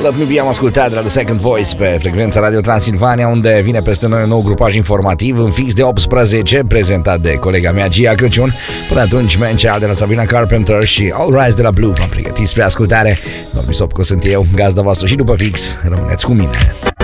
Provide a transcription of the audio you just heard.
Let Me Be am ascultat de la The Second Voice pe frecvența Radio Transilvania, unde vine peste noi un nou grupaj informativ în fix de 18, prezentat de colega mea Gia Crăciun. Până atunci, Man Child de la Sabrina Carpenter și All Rise de la Blue v-am pregătit spre ascultare. Domnul Sopco sunt eu, gazda voastră și după fix rămâneți cu mine.